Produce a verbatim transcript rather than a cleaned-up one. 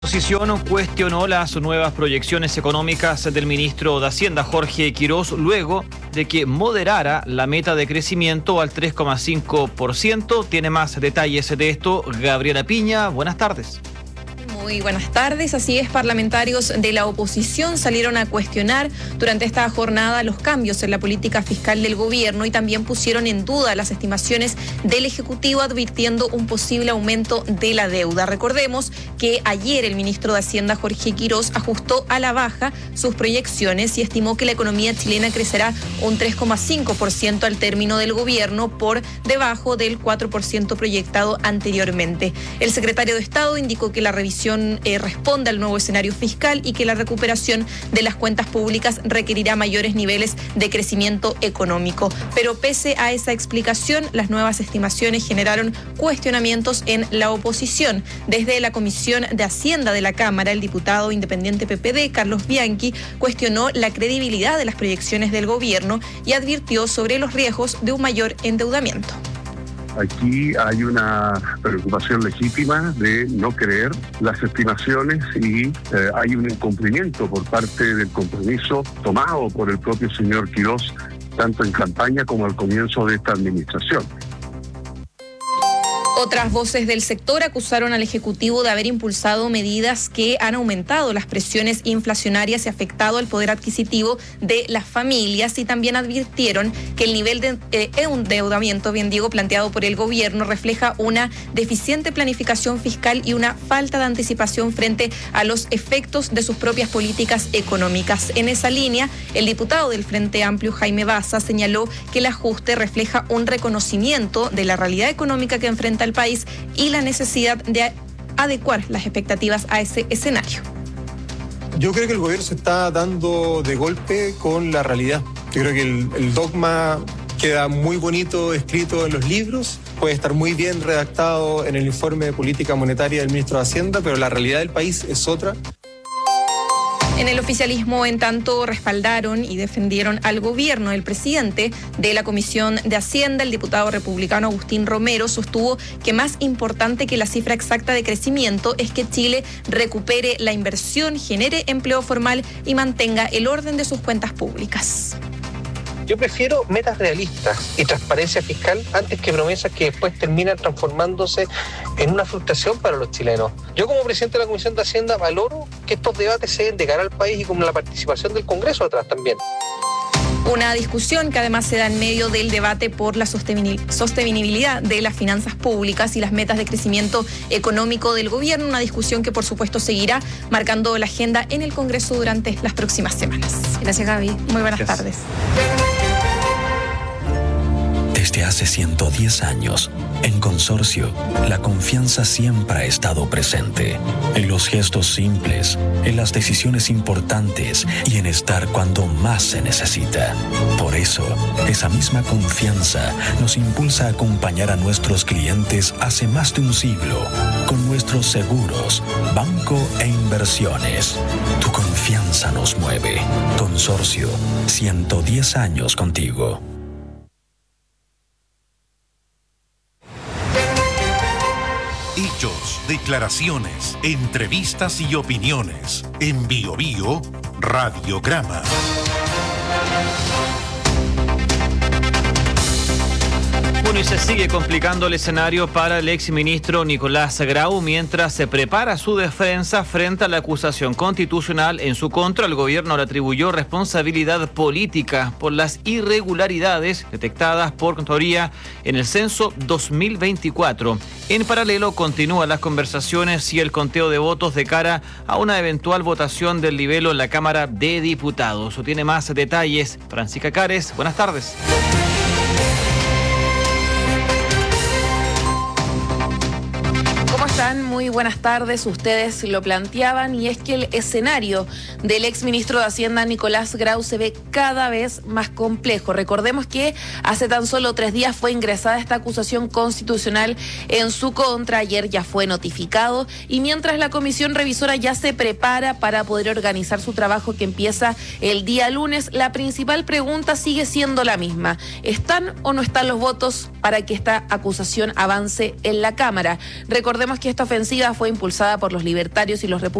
La oposición cuestionó las nuevas proyecciones económicas del ministro de Hacienda, Jorge Quirós, luego de que moderara la meta de crecimiento al tres coma cinco por ciento. Tiene más detalles de esto Gabriela Piña. Buenas tardes. Muy buenas tardes. Así es, parlamentarios de la oposición salieron a cuestionar durante esta jornada los cambios en la política fiscal del gobierno y también pusieron en duda las estimaciones del Ejecutivo, advirtiendo un posible aumento de la deuda. Recordemos que ayer el ministro de Hacienda, Jorge Quirós, ajustó a la baja sus proyecciones y estimó que la economía chilena crecerá un tres coma cinco por ciento al término del gobierno, por debajo del cuatro por ciento proyectado anteriormente. El secretario de Estado indicó que la revisión Eh, responde al nuevo escenario fiscal y que la recuperación de las cuentas públicas requerirá mayores niveles de crecimiento económico. Pero pese a esa explicación, las nuevas estimaciones generaron cuestionamientos en la oposición. Desde la Comisión de Hacienda de la Cámara, el diputado independiente P P D, Carlos Bianchi, cuestionó la credibilidad de las proyecciones del gobierno y advirtió sobre los riesgos de un mayor endeudamiento. Aquí hay una preocupación legítima de no creer las estimaciones y eh, hay un incumplimiento por parte del compromiso tomado por el propio señor Quirós, tanto en campaña como al comienzo de esta administración. Otras voces del sector acusaron al Ejecutivo de haber impulsado medidas que han aumentado las presiones inflacionarias y afectado el poder adquisitivo de las familias, y también advirtieron que el nivel de eh, endeudamiento, bien digo, planteado por el gobierno refleja una deficiente planificación fiscal y una falta de anticipación frente a los efectos de sus propias políticas económicas. En esa línea, el diputado del Frente Amplio, Jaime Baza, señaló que el ajuste refleja un reconocimiento de la realidad económica que enfrenta el país y la necesidad de adecuar las expectativas a ese escenario. Yo creo que el gobierno se está dando de golpe con la realidad. Yo creo que el, el dogma queda muy bonito escrito en los libros, puede estar muy bien redactado en el informe de política monetaria del ministro de Hacienda, pero la realidad del país es otra. En el oficialismo, en tanto, respaldaron y defendieron al gobierno. El presidente de la Comisión de Hacienda, el diputado republicano Agustín Romero, sostuvo que más importante que la cifra exacta de crecimiento es que Chile recupere la inversión, genere empleo formal y mantenga el orden de sus cuentas públicas. Yo prefiero metas realistas y transparencia fiscal antes que promesas que después terminan transformándose en una frustración para los chilenos. Yo, como presidente de la Comisión de Hacienda, valoro que estos debates se den de cara al país y con la participación del Congreso atrás también. Una discusión que además se da en medio del debate por la sostenibilidad de las finanzas públicas y las metas de crecimiento económico del gobierno, una discusión que por supuesto seguirá marcando la agenda en el Congreso durante las próximas semanas. Gracias, Gaby. Muy buenas Gracias. tardes. Desde hace ciento diez años, en Consorcio, la confianza siempre ha estado presente. En los gestos simples, en las decisiones importantes y en estar cuando más se necesita. Por eso, esa misma confianza nos impulsa a acompañar a nuestros clientes hace más de un siglo con nuestros seguros, banco e inversiones. Tu confianza nos mueve. Consorcio, ciento diez años contigo. Hechos, declaraciones, entrevistas y opiniones. En Bio Bio, Radiograma. Bueno, y se sigue complicando el escenario para el exministro Nicolás Grau mientras se prepara su defensa frente a la acusación constitucional en su contra. El gobierno le atribuyó responsabilidad política por las irregularidades detectadas por Contraloría en el censo dos mil veinticuatro. En paralelo, continúan las conversaciones y el conteo de votos de cara a una eventual votación del libelo en la Cámara de Diputados. Tiene más detalles Francisca Cares. Buenas tardes. Muy buenas tardes, ustedes lo planteaban y es que el escenario del exministro de Hacienda Nicolás Grau se ve cada vez más complejo. Recordemos que hace tan solo tres días fue ingresada esta acusación constitucional en su contra, ayer ya fue notificado y mientras la comisión revisora ya se prepara para poder organizar su trabajo que empieza el día lunes, la principal pregunta sigue siendo la misma: ¿están o no están los votos para que esta acusación avance en la Cámara. Recordemos que esta ofensiva fue impulsada por los libertarios y los republicanos